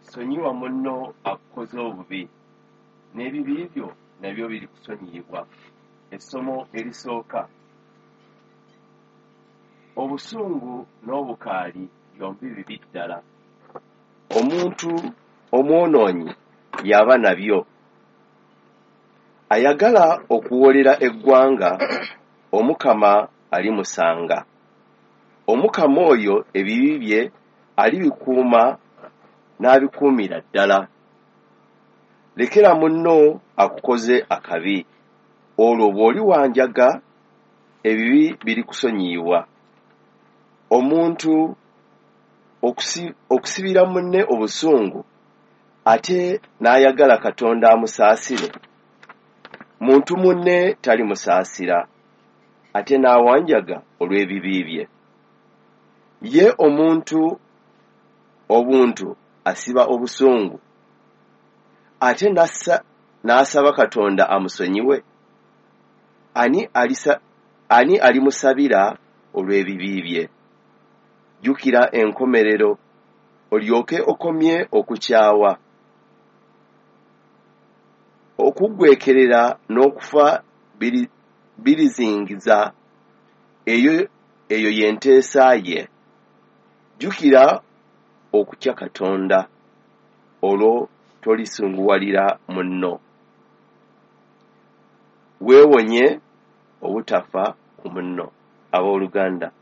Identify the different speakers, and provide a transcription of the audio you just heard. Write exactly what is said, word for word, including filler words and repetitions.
Speaker 1: sonyiwa munno akukoze obubi n'ebibi byo nabyo biri kusonyiyibwa. Essomo erisooka, obusungu n'obukaali byombi bibi ddala. Omuntu omwonoonyi yaba nabyo. Ayagala okuwolera eggwanga, Omukama alimusanga. Omukama oyo ebibi bye alibikuuma n'abikuumira ddala. Lekera munno akukoze akabi, olwo bw'oli wanjaga ebibi birikusonyiyibwa. Omuntu okusi, okusibira munne obusungu ate n'ayagala Katonda amusaasire, muntu munne talimusaasira ate n'awanjaga olw'ebibi bye. Ye omuntu obuntu asiba obusungu ate nassa n'asaba Katonda amusonyiwe, ani alisa ani alimusabira olw'ebibi bye? Jjukira enkomerero olyoke okomye okukyawa, okuggwekerera n'okufa biri, birizingiza. Eyo eyo y'enteesa ye. Jjukira okutya Katonda, olwo tolisunguwalira munno. Weewonye obutafa ku munno. Abooluganda,